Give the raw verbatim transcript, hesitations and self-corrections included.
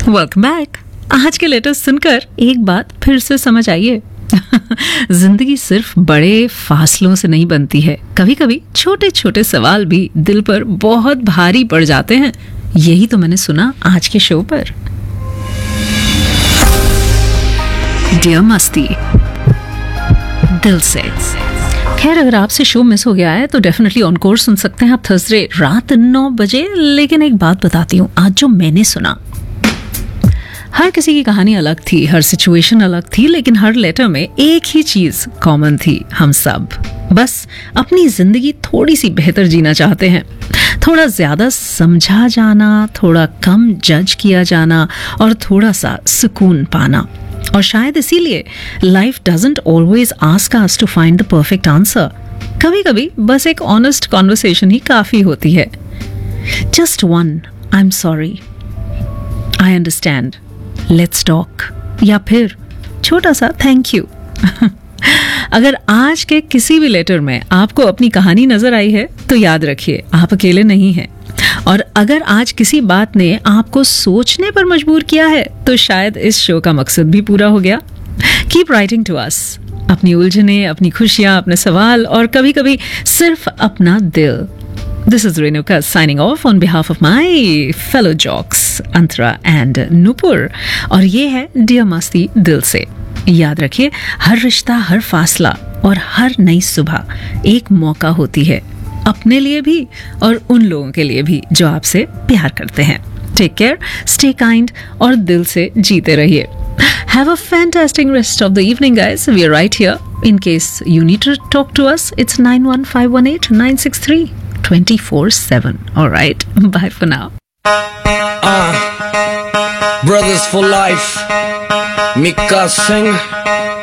Welcome back. आज के latest सुनकर एक बात फिर से समझ आइए। जिंदगी सिर्फ बड़े फासलों से नहीं बनती है, कभी कभी छोटे छोटे सवाल भी दिल पर बहुत भारी पड़ जाते हैं। यही तो मैंने सुना आज के शो पर। डियर मस्ती दिल से। खैर, अगर आपसे शो मिस हो गया है तो डेफिनेटली ऑन कोर्स सुन सकते हैं आप थर्सडे रात नौ बजे। लेकिन एक बात बताती हूँ, आज जो मैंने सुना, हर किसी की कहानी अलग थी, हर सिचुएशन अलग थी, लेकिन हर लेटर में एक ही चीज कॉमन थी। हम सब बस अपनी जिंदगी थोड़ी सी बेहतर जीना चाहते हैं, थोड़ा ज्यादा समझा जाना, थोड़ा कम जज किया जाना और थोड़ा सा सुकून पाना। और शायद इसीलिए life doesn't always ask us to find the perfect answer. कभी कभी बस एक ऑनेस्ट कॉन्वर्सेशन ही काफी होती है। Just one I am sorry, I understand, let's talk, या फिर छोटा सा थैंक यू। अगर आज के किसी भी लेटर में आपको अपनी कहानी नजर आई है तो याद रखिए, आप अकेले नहीं हैं। और अगर आज किसी बात ने आपको सोचने पर मजबूर किया है तो शायद इस शो का मकसद भी पूरा हो गया। कीप राइटिंग टू अस, अपनी उलझने, अपनी खुशियां, अपने सवाल और कभी कभी सिर्फ अपना दिल। This is Renuka signing off on behalf of my fellow jocks Antara and Nupur, और ये है डियर मस्ती दिल से। याद रखिए, हर रिश्ता, हर फासला और हर नई सुबह एक मौका होती है, अपने लिए भी और उन लोगों के लिए भी जो आपसे प्यार करते हैं। टेक केयर, स्टे काइंड और दिल से जीते रहिए। Have a fantastic rest of the evening, guys. We are right here. In case you need to talk to us, it's nine one five one eight nine six three two four seven. All right. Bye for now. Uh, brothers for life. Mika Singh.